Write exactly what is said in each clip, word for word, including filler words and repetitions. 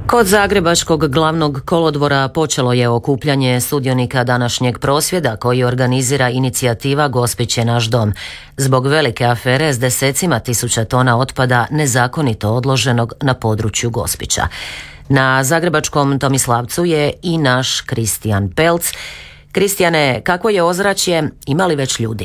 Kod Zagrebačkog glavnog kolodvora počelo je okupljanje sudionika današnjeg prosvjeda koji organizira inicijativa Gospić je naš dom. Zbog velike afere s desecima tisuća tona otpada nezakonito odloženog na području Gospića. Na zagrebačkom Tomislavcu je i naš Kristijan Pelc. Kristijane, kako je ozračje, ima li već ljudi?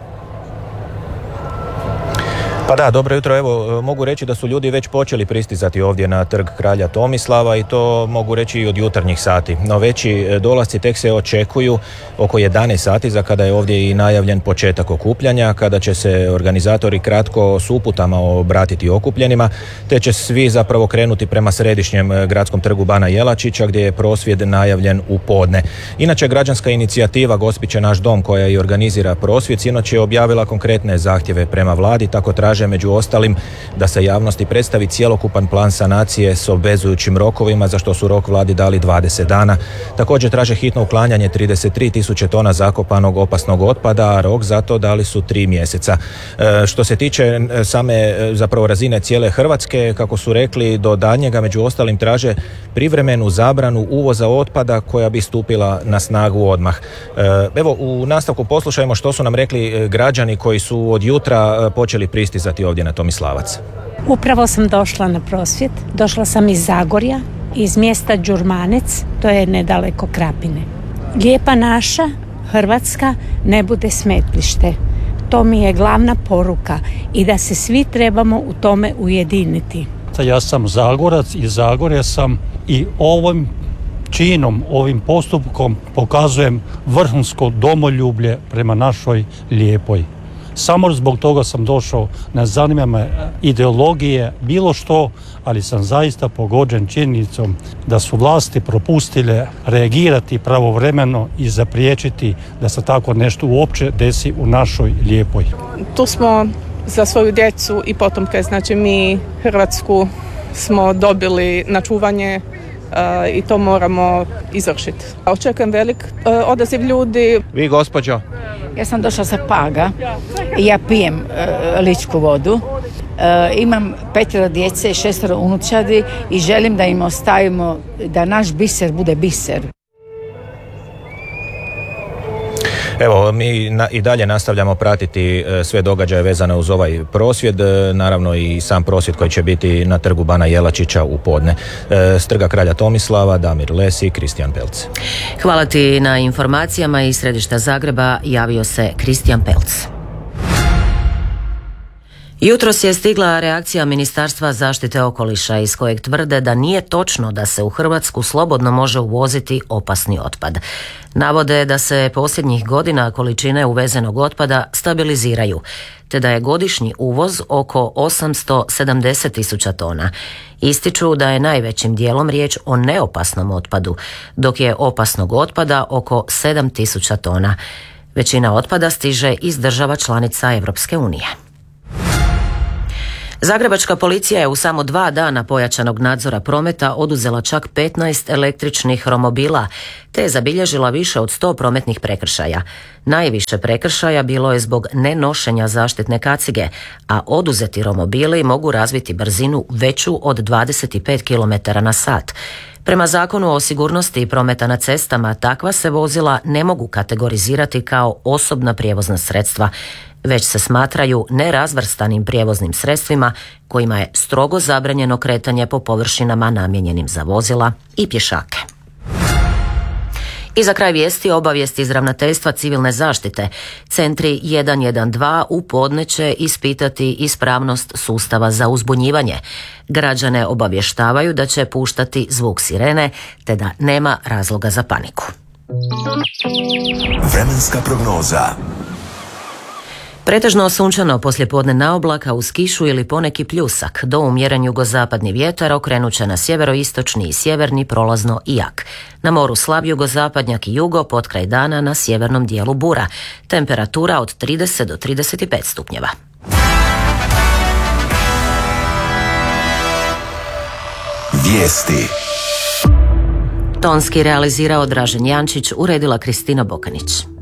Pa da, dobro jutro. Evo, mogu reći da su ljudi već počeli pristizati ovdje na trg kralja Tomislava i to mogu reći i od jutarnjih sati. No veći dolasci tek se očekuju oko jedanaest sati, za kada je ovdje i najavljen početak okupljanja, kada će se organizatori kratko s uputama obratiti okupljenima, te će svi zapravo krenuti prema središnjem gradskom trgu Bana Jelačića, gdje je prosvjed najavljen u podne. Inače, građanska inicijativa Gospić je naš dom, koja i organizira prosvjed, sinoć je objavila konkretne zahtjeve prema vladi, tako traže među ostalim da se javnosti predstavi cjelokupan plan sanacije s obvezujućim rokovima, za što su rok vladi dali dvadeset dana. Također traže hitno uklanjanje trideset tri tisuće tona zakopanog opasnog otpada, a rok za to dali su tri mjeseca. E, što se tiče same zapravo razine cijele Hrvatske, kako su rekli, do daljnjega među ostalim traže privremenu zabranu uvoza otpada koja bi stupila na snagu odmah. E, evo, u nastavku poslušajmo što su nam rekli građani koji su od jutra počeli pristizati ovdje na Tomislavac. Upravo sam došla na prosvjed. Došla sam iz Zagorja, iz mjesta Đurmanec, to je nedaleko Krapine. Lijepa naša Hrvatska ne bude smetlište. To mi je glavna poruka i da se svi trebamo u tome ujediniti. Ja sam Zagorac i Zagorja sam i ovim činom, ovim postupkom pokazujem vrhunsko domoljublje prema našoj lijepoj. Samo zbog toga sam došao, ne zanima me ideologije, bilo što, ali sam zaista pogođen činjenicom da su vlasti propustile reagirati pravovremeno i zapriječiti da se tako nešto uopće desi u našoj lijepoj. Tu smo za svoju djecu i potomke, znači mi Hrvatsku smo dobili na čuvanje uh, i to moramo izvršiti. Očekujem velik uh, odaziv ljudi. Vi, gospođo? Ja sam došla sa Paga i ja pijem uh, ličku vodu. Uh, imam petero djece i šestero unučadi i želim da im ostavimo da naš biser bude biser. Evo, mi na, i dalje nastavljamo pratiti e, sve događaje vezane uz ovaj prosvjed, e, naravno i sam prosvjed koji će biti na trgu Bana Jelačića u podne. E, s trga kralja Tomislava, Damir Lesi, Kristijan Pelc. Hvala ti na informacijama. Iz središta Zagreba javio se Kristijan Pelc. Jutros je stigla reakcija Ministarstva zaštite okoliša iz kojeg tvrde da nije točno da se u Hrvatsku slobodno može uvoziti opasni otpad. Navode da se posljednjih godina količine uvezenog otpada stabiliziraju, te da je godišnji uvoz oko osamsto sedamdeset tisuća tona. Ističu da je najvećim dijelom riječ o neopasnom otpadu, dok je opasnog otpada oko sedam tisuća tona. Većina otpada stiže iz država članica Europske unije. Zagrebačka policija je u samo dva dana pojačanog nadzora prometa oduzela čak petnaest električnih romobila, te je zabilježila više od sto prometnih prekršaja. Najviše prekršaja bilo je zbog nenošenja zaštitne kacige, a oduzeti romobili mogu razviti brzinu veću od dvadeset pet kilometara na sat. Prema Zakonu o sigurnosti prometa na cestama, takva se vozila ne mogu kategorizirati kao osobna prijevozna sredstva, već se smatraju nerazvrstanim prijevoznim sredstvima kojima je strogo zabranjeno kretanje po površinama namijenjenim za vozila i pješake. I za kraj vijesti obavijesti iz Ravnateljstva civilne zaštite. Centri jedan jedan dva u podne će ispitati ispravnost sustava za uzbunjivanje. Građane obavještavaju da će puštati zvuk sirene, te da nema razloga za paniku. Vremenska prognoza. Pretežno sunčano poslijepodne na oblaka uz kišu ili poneki pljusak. Do umjeren jugozapadni vjetar okrenut će na sjeveroistočni i sjeverni prolazno i jak. Na moru slab jugozapadnjak i jugo, potkraj dana na sjevernom dijelu bura. Temperatura od trideset do trideset pet stupnjeva. Vijesti. Tonski realizirao Dražen Jančić, uredila Kristina Bokanić.